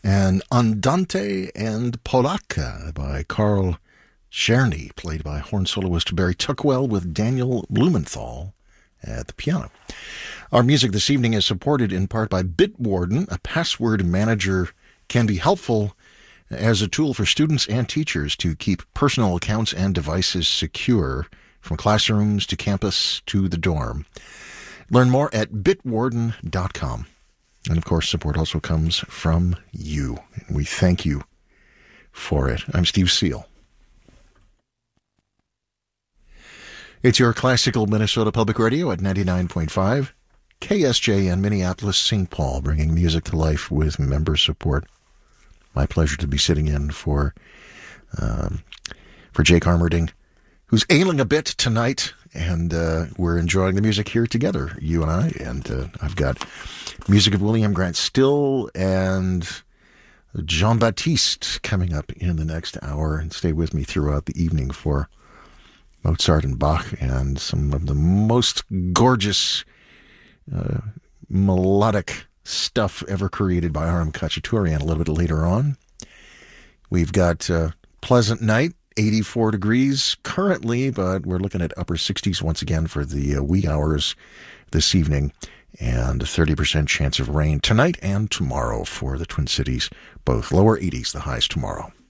and Andante and Polacca by Carl Czerny, played by horn soloist Barry Tuckwell with Daniel Blumenthal at the piano. Our music this evening is supported in part by Bitwarden. A password manager can be helpful as a tool for students and teachers to keep personal accounts and devices secure, from classrooms to campus to the dorm. Learn more at bitwarden.com. And of course, support also comes from you. And we thank you for it. I'm Steve Seal. It's your classical Minnesota Public Radio at 99.5. KSJ in Minneapolis, St. Paul, bringing music to life with member support. My pleasure to be sitting in for Jake Armerding, who's ailing a bit tonight, and we're enjoying the music here together, you and I. And I've got music of William Grant Still and Jean-Baptiste coming up in the next hour, and stay with me throughout the evening for Mozart and Bach and some of the most gorgeous melodic stuff ever created by Aram Khachaturian a little bit later on. We've got pleasant night, 84 degrees currently, but we're looking at upper 60s once again for the wee hours this evening, and a 30% chance of rain tonight and tomorrow for the Twin Cities, both lower 80s, the highs tomorrow.